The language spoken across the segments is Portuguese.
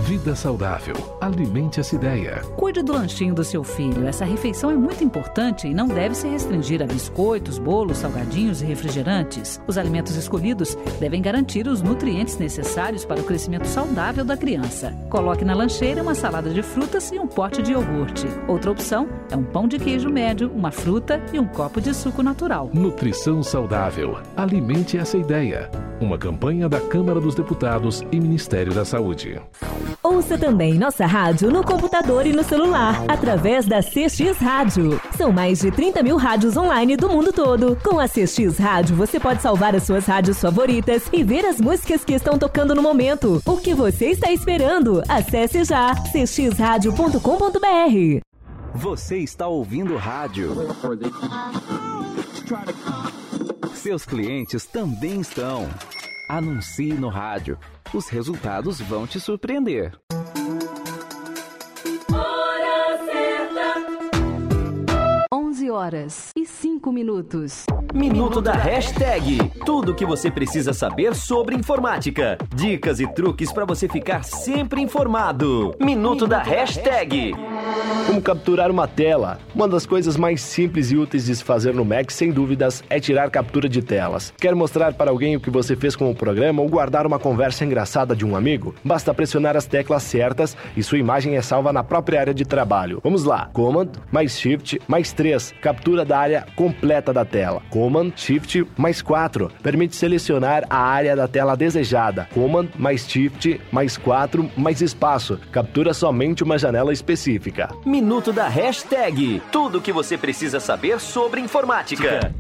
Vida saudável. Alimente essa ideia. Cuide do lanchinho do seu filho. Essa refeição é muito importante e não deve se restringir a biscoitos, bolos, salgadinhos e refrigerantes. Os alimentos escolhidos devem garantir os nutrientes necessários para o crescimento saudável da criança. Coloque na lancheira uma salada de frutas e um pote de iogurte. Outra opção é um pão de queijo médio, uma fruta e um copo de suco natural. Nutrição saudável. Alimente essa ideia. Uma campanha da Câmara dos Deputados e Ministério da Saúde. Ouça também nossa rádio no computador e no celular, através da CX Rádio. São mais de 30 mil rádios online do mundo todo. Com a CX Rádio, você pode salvar as suas rádios favoritas e ver as músicas que estão tocando no momento. O que você está esperando? Acesse já cxradio.com.br. Você está ouvindo rádio. Seus clientes também estão. Anuncie no rádio. Os resultados vão te surpreender. Hora certa. 11h05. Minuto da Hashtag. Tudo o que você precisa saber sobre informática. Dicas e truques para você ficar sempre informado. Minuto da Hashtag. Como capturar uma tela? Uma das coisas mais simples e úteis de se fazer no Mac, sem dúvidas, é tirar captura de telas. Quer mostrar para alguém o que você fez com o programa ou guardar uma conversa engraçada de um amigo? Basta pressionar as teclas certas e sua imagem é salva na própria área de trabalho. Vamos lá. Command, mais Shift, mais 3. Captura da área completa da tela. Command, Shift, mais 4. Permite selecionar a área da tela desejada. Command, mais Shift, mais 4, mais espaço. Captura somente uma janela específica. Minuto da Hashtag. Tudo o que você precisa saber sobre informática.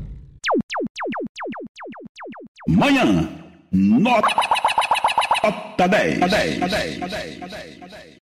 Manhã, nota 10.